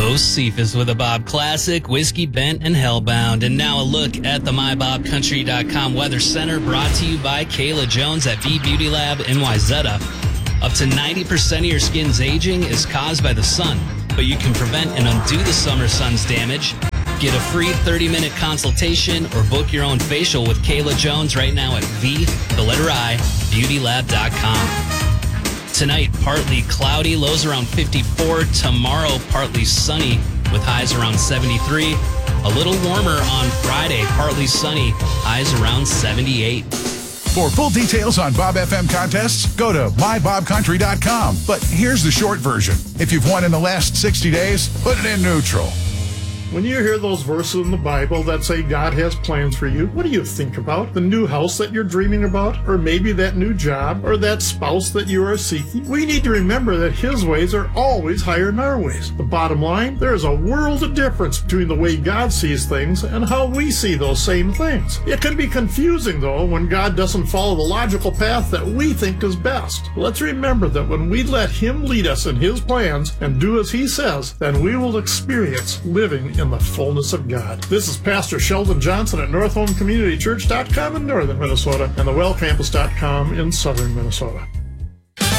Los Cephas with a Bob Classic, Whiskey Bent, and Hellbound. And now a look at the MyBobCountry.com Weather Center, brought to you by Kayla Jones at V Beauty Lab in Wayzata. Up to 90% of your skin's aging is caused by the sun, but you can prevent and undo the summer sun's damage. Get a free 30-minute consultation or book your own facial with Kayla Jones right now at beautylab.com. Tonight, partly cloudy, lows around 54. Tomorrow, partly sunny with highs around 73. A little warmer on Friday, partly sunny, highs around 78. For full details on Bob FM contests, go to mybobcountry.com. But here's the short version. If you've won in the last 60 days, put it in neutral. When you hear those verses in the Bible that say God has plans for you, what do you think about? The new house that you're dreaming about? Or maybe that new job? Or that spouse that you are seeking? We need to remember that His ways are always higher than our ways. The bottom line, there is a world of difference between the way God sees things and how we see those same things. It can be confusing, though, when God doesn't follow the logical path that we think is best. Let's remember that when we let Him lead us in His plans and do as He says, then we will experience living in the fullness of God. This is Pastor Sheldon Johnson at NorthHomeCommunityChurch.com in northern Minnesota and thewellcampus.com in southern Minnesota.